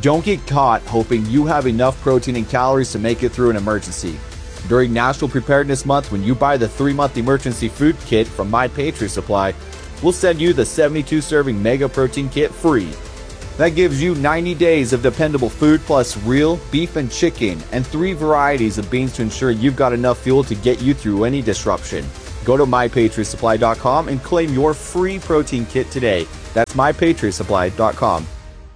Don't get caught hoping you have enough protein and calories to make it through an emergency. During National Preparedness Month, when you buy the 3-month emergency food kit from My Patriot Supply, we'll send you the 72-serving Mega Protein Kit free. That gives you 90 days of dependable food plus real beef and chicken and 3 varieties of beans to ensure you've got enough fuel to get you through any disruption. Go to MyPatriotSupply.com and claim your free protein kit today. That's MyPatriotSupply.com.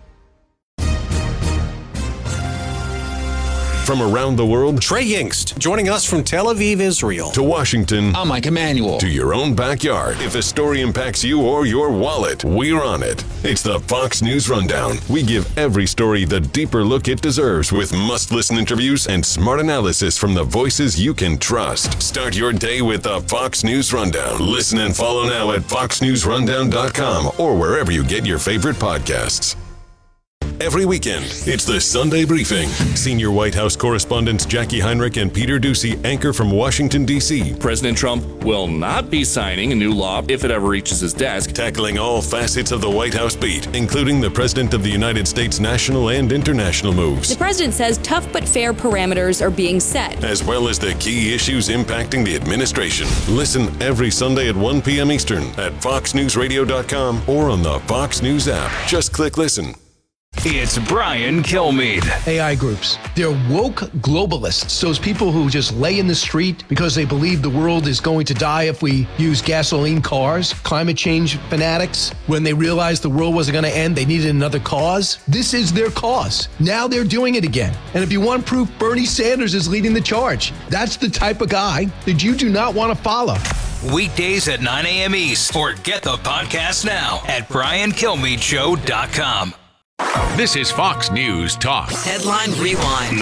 From around the world, Trey Yingst, joining us from Tel Aviv, Israel. To Washington, I'm Mike Emanuel. To your own backyard. If a story impacts you or your wallet, we're on it. It's the Fox News Rundown. We give every story the deeper look it deserves with must-listen interviews and smart analysis from the voices you can trust. Start your day with the Fox News Rundown. Listen and follow now at foxnewsrundown.com or wherever you get your favorite podcasts. Every weekend, it's the Sunday Briefing. Senior White House correspondents Jackie Heinrich and Peter Doocy anchor from Washington, D.C. President Trump will not be signing a new law if it ever reaches his desk. Tackling all facets of the White House beat, including the President of the United States national and international moves. The president says tough but fair parameters are being set, as well as the key issues impacting the administration. Listen every Sunday at 1 p.m. Eastern at foxnewsradio.com or on the Fox News app. Just click listen. It's Brian Kilmeade. AI groups. They're woke globalists. Those people who just lay in the street because they believe the world is going to die if we use gasoline cars. Climate change fanatics. When they realized the world wasn't going to end, they needed another cause. This is their cause. Now they're doing it again. And if you want proof, Bernie Sanders is leading the charge. That's the type of guy that you do not want to follow. Weekdays at 9 a.m. East. Or get the podcast now at briankelmeadshow.com. This is Fox News Talk. Headline Rewind.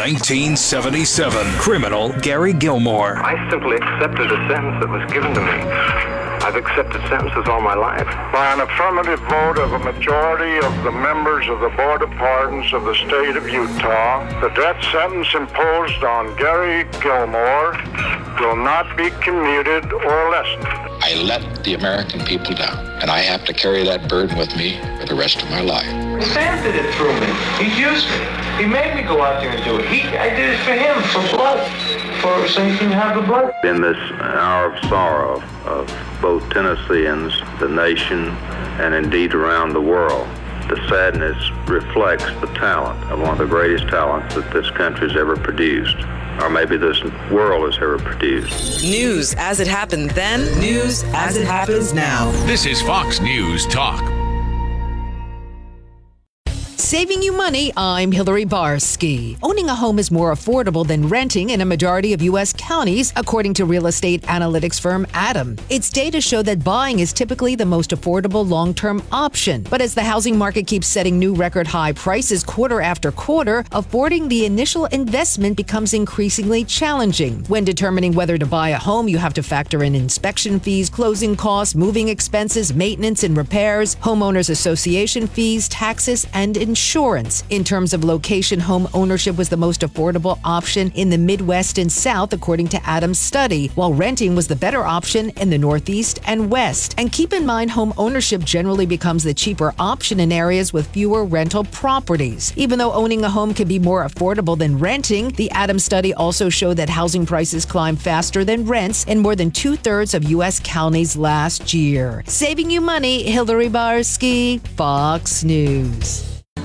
1977. Criminal Gary Gilmore. I simply accepted a sentence that was given to me. I've accepted sentences all my life. By an affirmative vote of a majority of the members of the Board of Pardons of the state of Utah, the death sentence imposed on Gary Gilmore will not be commuted or lessened. I let the American people down, and I have to carry that burden with me for the rest of my life. Sam did it through me. He used me. He made me go out there and do it. I did it for him, for blood, so he can have the blood. In this hour of sorrow of both Tennesseans, the nation, and indeed around the world, the sadness reflects the talent of one of the greatest talents that this country has ever produced, or maybe this world has ever produced. News as it happened then, news as it happens now. This is Fox News Talk. Saving you money, I'm Hillary Barsky. Owning a home is more affordable than renting in a majority of U.S. counties, according to real estate analytics firm Adam. Its data show that buying is typically the most affordable long-term option. But as the housing market keeps setting new record high prices quarter after quarter, affording the initial investment becomes increasingly challenging. When determining whether to buy a home, you have to factor in inspection fees, closing costs, moving expenses, maintenance and repairs, homeowners association fees, taxes, and insurance. In terms of location, home ownership was the most affordable option in the Midwest and South, according to Adam's study, while renting was the better option in the Northeast and West. And keep in mind, home ownership generally becomes the cheaper option in areas with fewer rental properties. Even though owning a home can be more affordable than renting, the Adams study also showed that housing prices climbed faster than rents in more than 2/3 of U.S. counties last year. Saving you money, Hillary Barsky, Fox News.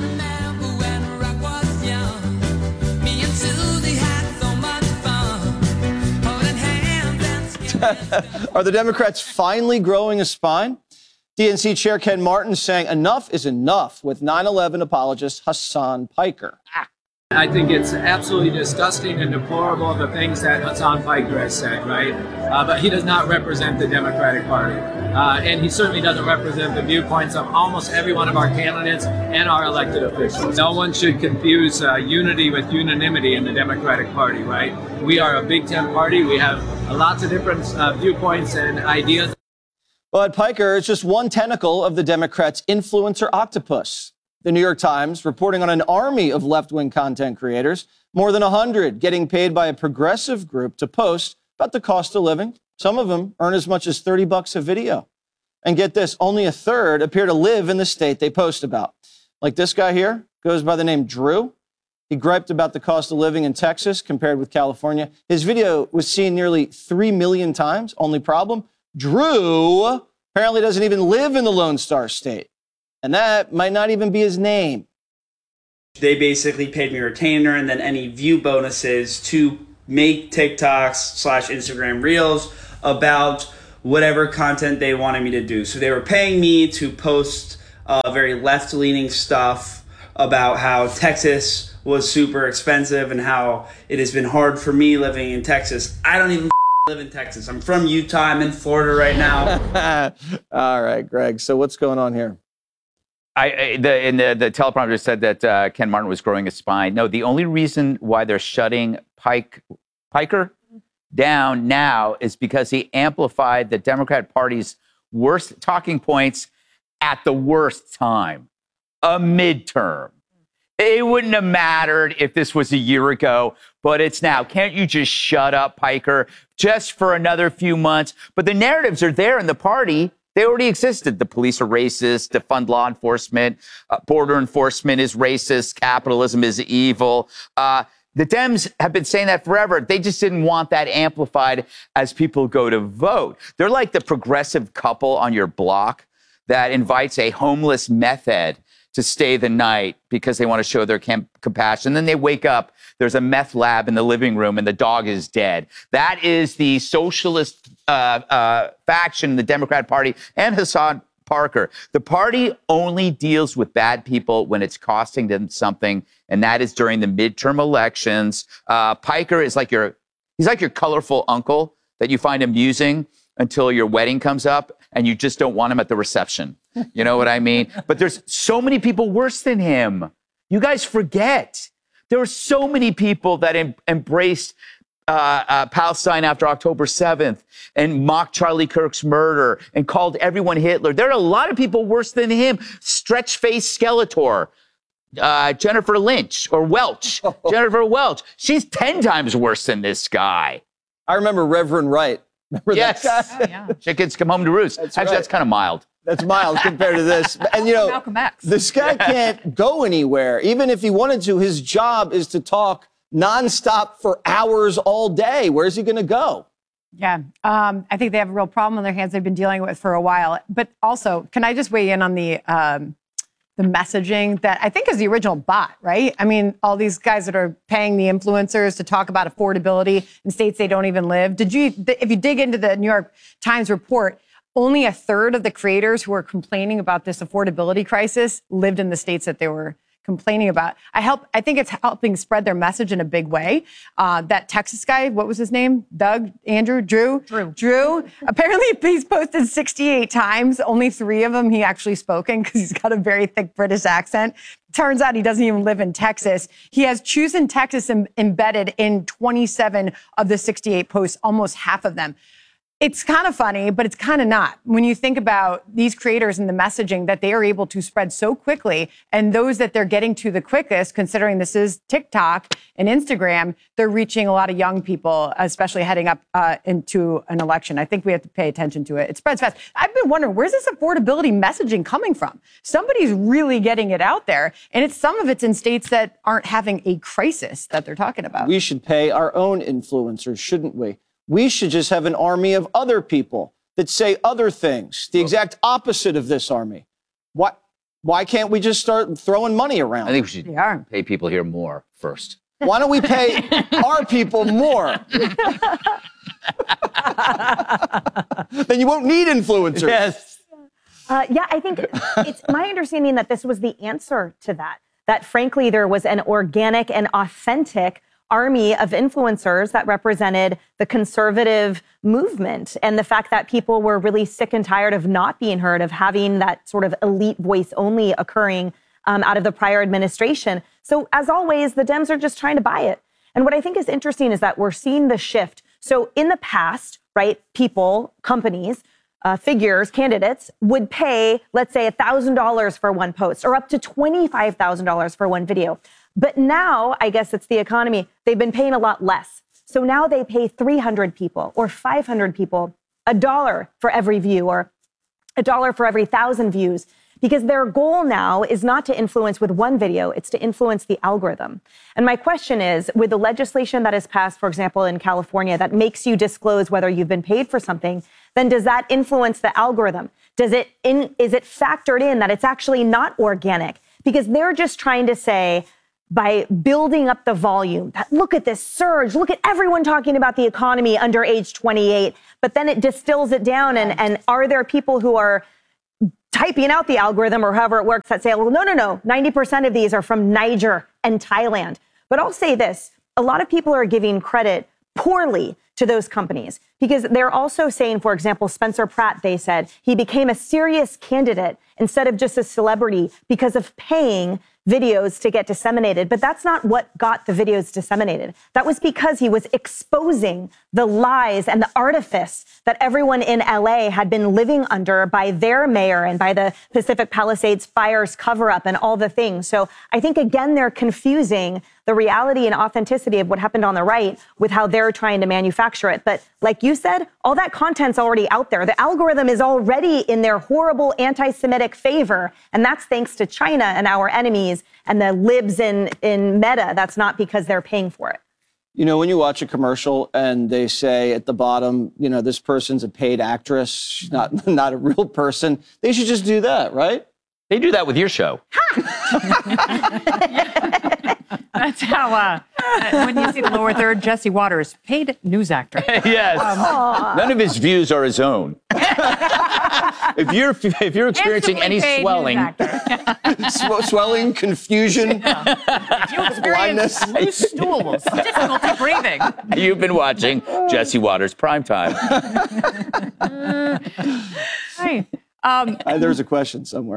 Are the Democrats finally growing a spine? DNC Chair Ken Martin saying enough is enough with 9/11 apologist Hassan Piker. I think it's absolutely disgusting and deplorable of the things that Hassan Piker has said, right? But he does not represent the Democratic Party. And he certainly doesn't represent the viewpoints of almost every one of our candidates and our elected officials. No one should confuse unity with unanimity in the Democratic Party, right? We are a Big Ten party. We have lots of different viewpoints and ideas. But Piker is just one tentacle of the Democrats' influencer octopus. The New York Times reporting on an army of left-wing content creators, more than 100 getting paid by a progressive group to post about the cost of living. Some of them earn as much as $30 a video. And get this, only a third appear to live in the state they post about. Like this guy here, goes by the name Drew. He griped about the cost of living in Texas compared with California. His video was seen nearly 3 million times. Only problem, Drew apparently doesn't even live in the Lone Star State. And that might not even be his name. They basically paid me a retainer and then any view bonuses to make TikToks/Instagram Reels about whatever content they wanted me to do. So they were paying me to post very left-leaning stuff about how Texas was super expensive and how it has been hard for me living in Texas. I don't even live in Texas. I'm from Utah. I'm in Florida right now. All right, Greg. So what's going on here? The teleprompter said that Ken Martin was growing a spine. No, the only reason why they're shutting Piker down now is because he amplified the Democrat Party's worst talking points at the worst time, a midterm. It wouldn't have mattered if this was a year ago, but it's now. Can't you just shut up, Piker, just for another few months? But the narratives are there in the party. They already existed. The police are racist, defund law enforcement, border enforcement is racist, capitalism is evil. The Dems have been saying that forever. They just didn't want that amplified as people go to vote. They're like the progressive couple on your block that invites a homeless meth head to stay the night because they want to show their compassion. Then they wake up, there's a meth lab in the living room and the dog is dead. That is the socialist faction in the Democrat Party and Hassan Parker. The party only deals with bad people when it's costing them something, and that is during the midterm elections. Piker is he's like your colorful uncle that you find amusing until your wedding comes up and you just don't want him at the reception. You know what I mean? But there's so many people worse than him. You guys forget. There were so many people that embraced Palestine after October 7th and mocked Charlie Kirk's murder and called everyone Hitler. There are a lot of people worse than him. Stretch-faced Skeletor, Jennifer Lynch or Welch. Jennifer Welch. She's 10 times worse than this guy. I remember Reverend Wright. Remember yes. that guy? Oh, yeah. Chickens come home to roost. Actually, that's kind of mild. That's mild compared to this. And, you know, Malcolm X. This guy can't go anywhere. Even if he wanted to, his job is to talk nonstop for hours all day. Where's he going to go? Yeah, I think they have a real problem on their hands they've been dealing with for a while. But also, can I just weigh in on the messaging that I think is the original bot, right? I mean, all these guys that are paying the influencers to talk about affordability in states they don't even live. If you dig into the New York Times report, only a third of the creators who are complaining about this affordability crisis lived in the states that they were complaining about. I think it's helping spread their message in a big way. That Texas guy, what was his name? Drew. Apparently he's posted 68 times. Only 3 of them he actually spoken because he's got a very thick British accent. Turns out he doesn't even live in Texas. He has Choosing Texas embedded in 27 of the 68 posts, almost half of them. It's kind of funny, but it's kind of not. When you think about these creators and the messaging that they are able to spread so quickly, and those that they're getting to the quickest, considering this is TikTok and Instagram, they're reaching a lot of young people, especially heading up into an election. I think we have to pay attention to it. It spreads fast. I've been wondering, where's this affordability messaging coming from? Somebody's really getting it out there, and some of it's in states that aren't having a crisis that they're talking about. We should pay our own influencers, shouldn't we? We should just have an army of other people that say other things, the exact opposite of this army. Why can't we just start throwing money around? I think we should pay people here more first. Why don't we pay our people more? Then you won't need influencers. Yes. Yeah, I think it's my understanding that this was the answer to that. That frankly, there was an organic and authentic army of influencers that represented the conservative movement and the fact that people were really sick and tired of not being heard, of having that sort of elite voice only occurring out of the prior administration. So as always, the Dems are just trying to buy it. And what I think is interesting is that we're seeing the shift. So in the past, right, people, companies, figures, candidates would pay, let's say, $1,000 for one post or up to $25,000 for one video. But now, I guess it's the economy, they've been paying a lot less. So now they pay 300 people or 500 people $1 for every view or $1 for every 1,000 views, because their goal now is not to influence with one video, it's to influence the algorithm. And my question is, with the legislation that is passed, for example, in California, that makes you disclose whether you've been paid for something, then does that influence the algorithm? Is it factored in that it's actually not organic? Because they're just trying to say, by building up the volume, that look at this surge, look at everyone talking about the economy under age 28, but then it distills it down. And are there people who are typing out the algorithm or however it works that say, well, no, 90% of these are from Niger and Thailand. But I'll say this, a lot of people are giving credit poorly to those companies because they're also saying, for example, Spencer Pratt, they said he became a serious candidate instead of just a celebrity because of paying videos to get disseminated. But that's not what got the videos disseminated. That was because he was exposing the lies and the artifice that everyone in LA had been living under by their mayor and by the Pacific Palisades fires cover-up and all the things. So I think, again, they're confusing the reality and authenticity of what happened on the right with how they're trying to manufacture it. But like you said, all that content's already out there. The algorithm is already in their horrible anti-Semitic favor. And that's thanks to China and our enemies and the libs in Meta. That's not because they're paying for it. You know, when you watch a commercial and they say at the bottom, you know, this person's a paid actress, she's not a real person, they should just do that, right? They do that with your show. That's how, when you see the lower third, Jesse Waters, paid news actor. Yes. None of his views are his own. If you're experiencing any swelling, swelling, confusion, blindness, loose stools, difficulty breathing, you've been watching Jesse Waters Primetime. Hi. There's a question somewhere.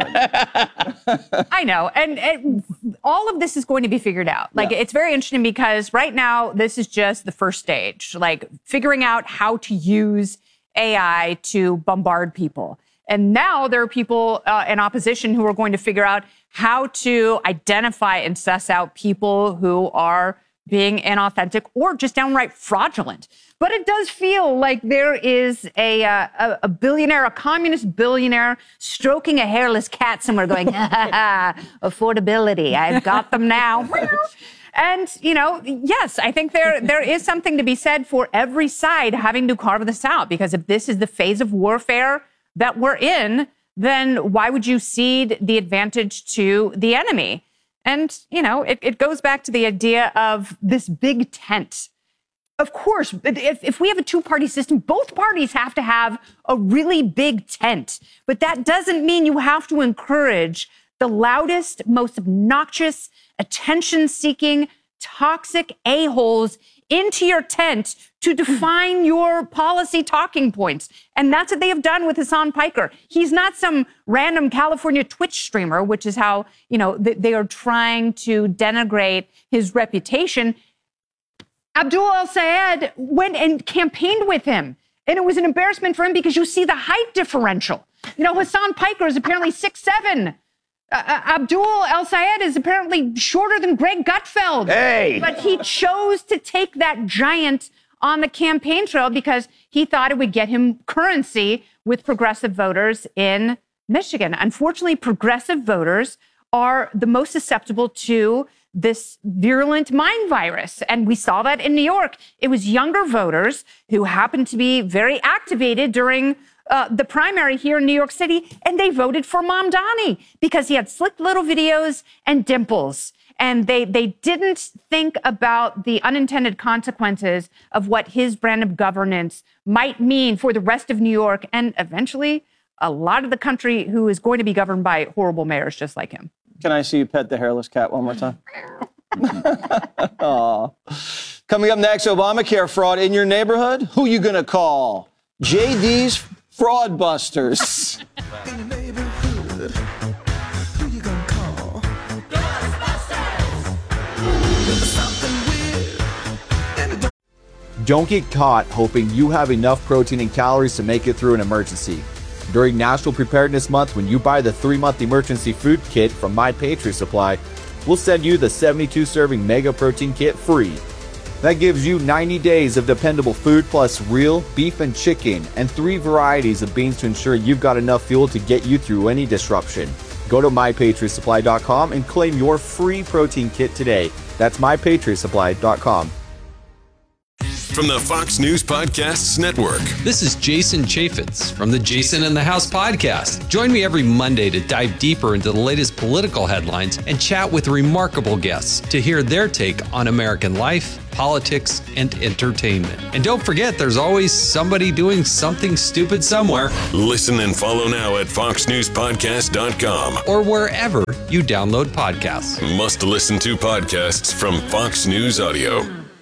I know. And all of this is going to be figured out. Like, it's very interesting because right now, this is just the first stage, like figuring out how to use AI to bombard people. And now there are people in opposition who are going to figure out how to identify and suss out people who are being inauthentic or just downright fraudulent. But it does feel like there is a billionaire, a communist billionaire, stroking a hairless cat somewhere going, affordability, I've got them now. And, you know, yes, I think there is something to be said for every side having to carve this out, because if this is the phase of warfare that we're in, then why would you cede the advantage to the enemy? And, you know, it goes back to the idea of this big tent. Of course, if we have a two-party system, both parties have to have a really big tent. But that doesn't mean you have to encourage the loudest, most obnoxious, attention-seeking, toxic a-holes into your tent to define your policy talking points. And that's what they have done with Hasan Piker. He's not some random California Twitch streamer, which is how, you know, they are trying to denigrate his reputation. Abdul El-Sayed went and campaigned with him. And it was an embarrassment for him because you see the height differential. You know, Hasan Piker is apparently 6'7". Abdul El-Sayed is apparently shorter than Greg Gutfeld. Hey! But he chose to take that giant on the campaign trail because he thought it would get him currency with progressive voters in Michigan. Unfortunately, progressive voters are the most susceptible to this virulent mind virus. And we saw that in New York. It was younger voters who happened to be very activated during the primary here in New York City, and they voted for Mamdani because he had slick little videos and dimples. And they didn't think about the unintended consequences of what his brand of governance might mean for the rest of New York and eventually a lot of the country who is going to be governed by horrible mayors just like him. Can I see you pet the hairless cat one more time? Aw. Coming up next, Obamacare fraud in your neighborhood? Who you gonna call? JD's Fraud Busters. Don't get caught hoping you have enough protein and calories to make it through an emergency. During National Preparedness Month, when you buy the 3-month emergency food kit from My Patriot Supply, we'll send you the 72-serving Mega Protein Kit free. That gives you 90 days of dependable food plus real beef and chicken and 3 varieties of beans to ensure you've got enough fuel to get you through any disruption. Go to mypatriotsupply.com and claim your free protein kit today. That's mypatriotsupply.com. From the Fox News Podcasts Network. This is Jason Chaffetz from the Jason in the House podcast. Join me every Monday to dive deeper into the latest political headlines and chat with remarkable guests to hear their take on American life, politics, and entertainment. And don't forget, there's always somebody doing something stupid somewhere. Listen and follow now at foxnewspodcast.com or wherever you download podcasts. Must listen to podcasts from Fox News Audio.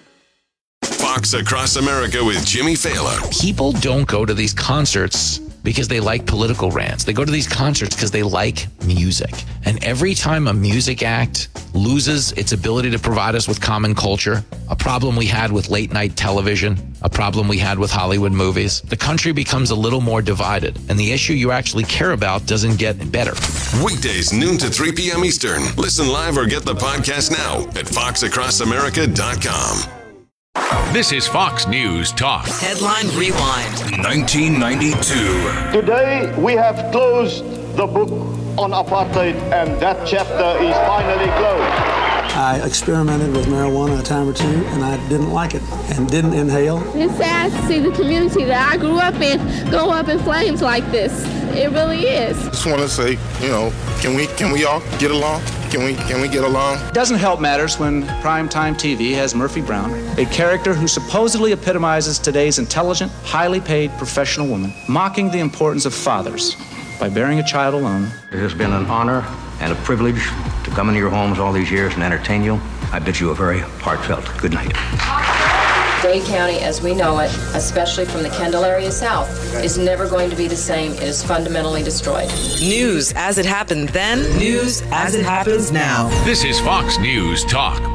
Fox Across America with Jimmy Fallon. People don't go to these concerts because they like political rants. They go to these concerts because they like music. And every time a music act loses its ability to provide us with common culture, a problem we had with late night television, a problem we had with Hollywood movies, the country becomes a little more divided, and the issue you actually care about doesn't get better. Weekdays, noon to 3 p.m. Eastern. Listen live or get the podcast now at foxacrossamerica.com. This is Fox News Talk. Headline Rewind. 1992. Today, we have closed the book on apartheid, and that chapter is finally closed. I experimented with marijuana a time or two, and I didn't like it and didn't inhale. It's sad to see the community that I grew up in go up in flames like this. It really is. Just want to say, can we all get along? Can we get along? It doesn't help matters when primetime TV has Murphy Brown, a character who supposedly epitomizes today's intelligent, highly paid professional woman, mocking the importance of fathers by bearing a child alone. It has been an honor and a privilege to come into your homes all these years and entertain you. I bid you a very heartfelt good night. Dade County as we know it, especially from the Kendall area south, is never going to be the same. It is fundamentally destroyed. News as it happened then, news as it happens now. This is Fox News Talk.